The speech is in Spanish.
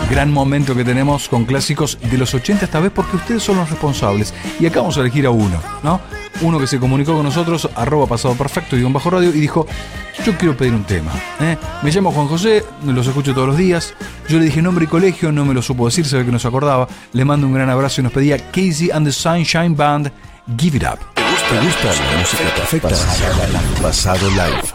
Gran momento que tenemos con clásicos de los 80 esta vez, porque ustedes son los responsables. Y acá vamos a elegir a uno, ¿no? Uno que se comunicó con nosotros, @pasadoperfecto_radio, y dijo: yo quiero pedir un tema, ¿eh? Me llamo Juan José, los escucho todos los días. Yo le dije nombre y colegio, no me lo supo decir, se ve que no se acordaba. Le mando un gran abrazo y nos pedía Casey and the Sunshine Band, Give It Up. ¿Te gusta la música perfecta? Pasado Live.